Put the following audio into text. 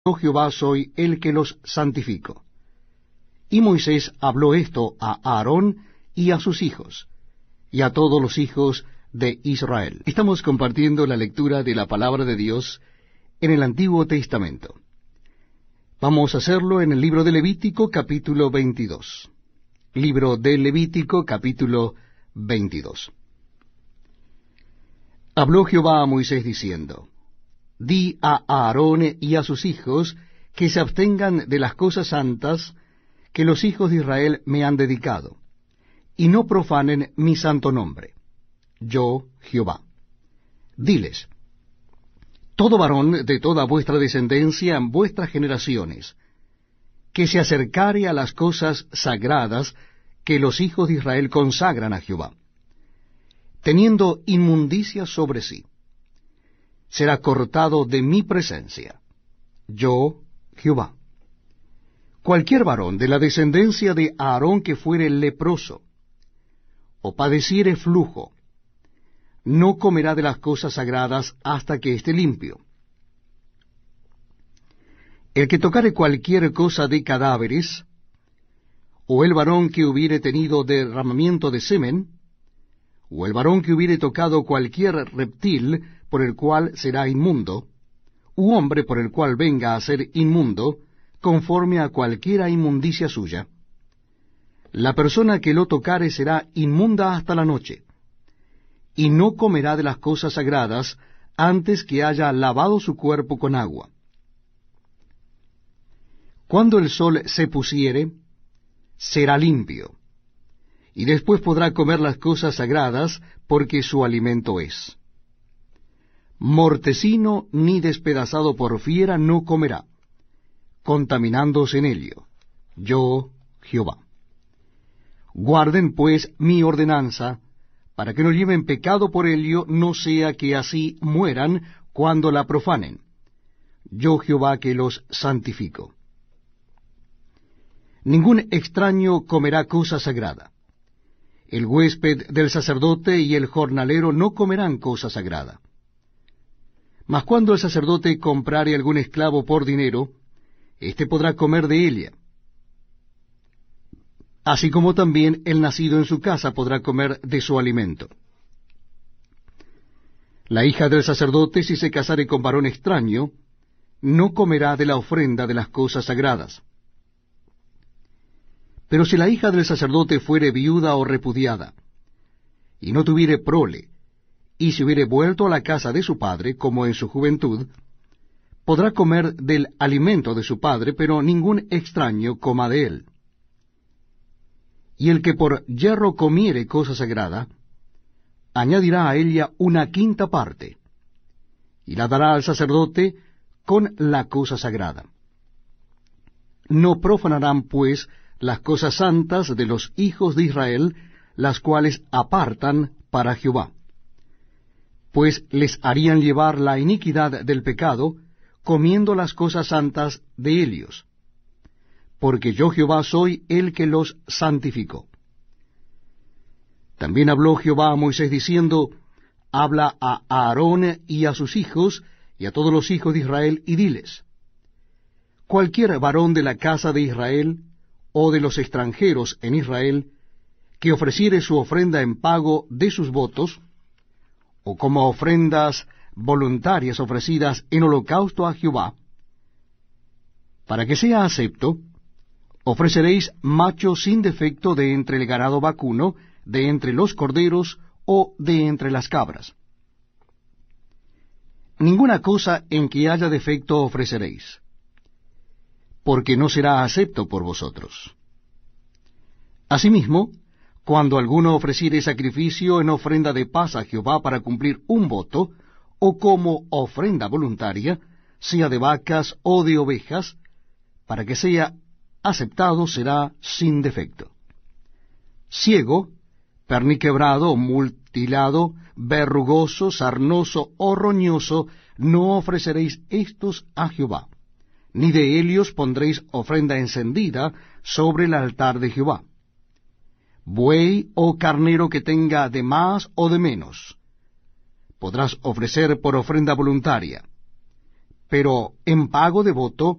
Yo Jehová soy el que los santifico. Y Moisés habló esto a Aarón y a sus hijos, y a todos los hijos de Israel. Estamos compartiendo la lectura de la palabra de Dios en el Antiguo Testamento. Vamos a hacerlo en el libro de Levítico, capítulo 22. Libro de Levítico, capítulo 22. Habló Jehová a Moisés diciendo: Di a Aarón y a sus hijos que se abstengan de las cosas santas que los hijos de Israel me han dedicado, y no profanen mi santo nombre. Yo, Jehová. Diles: todo varón de toda vuestra descendencia en vuestras generaciones, que se acercare a las cosas sagradas que los hijos de Israel consagran a Jehová, teniendo inmundicia sobre sí, será cortado de mi presencia. Yo, Jehová. Cualquier varón de la descendencia de Aarón que fuere leproso, o padeciere flujo, no comerá de las cosas sagradas hasta que esté limpio. El que tocare cualquier cosa de cadáveres, o el varón que hubiere tenido derramamiento de semen, o el varón que hubiere tocado cualquier reptil por el cual será inmundo, u hombre por el cual venga a ser inmundo, conforme a cualquiera inmundicia suya, la persona que lo tocare será inmunda hasta la noche, y no comerá de las cosas sagradas antes que haya lavado su cuerpo con agua. Cuando el sol se pusiere, será limpio, y después podrá comer las cosas sagradas, porque su alimento es. Mortecino ni despedazado por fiera no comerá, contaminándose en ello. Yo, Jehová. Guarden pues mi ordenanza, para que no lleven pecado por ello, no sea que así mueran cuando la profanen. Yo, Jehová, que los santifico. Ningún extraño comerá cosa sagrada. El huésped del sacerdote y el jornalero no comerán cosa sagrada. Mas cuando el sacerdote comprare algún esclavo por dinero, éste podrá comer de ella. Así como también el nacido en su casa podrá comer de su alimento. La hija del sacerdote, si se casare con varón extraño, no comerá de la ofrenda de las cosas sagradas. Pero si la hija del sacerdote fuere viuda o repudiada, y no tuviere prole, y se hubiere vuelto a la casa de su padre, como en su juventud, podrá comer del alimento de su padre, pero ningún extraño coma de él. Y el que por yerro comiere cosa sagrada, añadirá a ella una quinta parte, y la dará al sacerdote con la cosa sagrada. No profanarán, pues, las cosas santas de los hijos de Israel, las cuales apartan para Jehová, pues les harían llevar la iniquidad del pecado, comiendo las cosas santas de ellos, porque yo Jehová soy el que los santificó. También habló Jehová a Moisés diciendo: habla a Aarón y a sus hijos, y a todos los hijos de Israel, y diles: cualquier varón de la casa de Israel, o de los extranjeros en Israel, que ofreciere su ofrenda en pago de sus votos, o como ofrendas voluntarias ofrecidas en holocausto a Jehová, para que sea acepto, ofreceréis macho sin defecto de entre el ganado vacuno, de entre los corderos, o de entre las cabras. Ninguna cosa en que haya defecto ofreceréis, porque no será acepto por vosotros. Asimismo, cuando alguno ofreciere sacrificio en ofrenda de paz a Jehová para cumplir un voto, o como ofrenda voluntaria, sea de vacas o de ovejas, para que sea aceptado, será sin defecto. Ciego, perniquebrado, mutilado, verrugoso, sarnoso o roñoso, no ofreceréis estos a Jehová, ni de ellos pondréis ofrenda encendida sobre el altar de Jehová. Buey o carnero que tenga de más o de menos, podrás ofrecer por ofrenda voluntaria, pero en pago de voto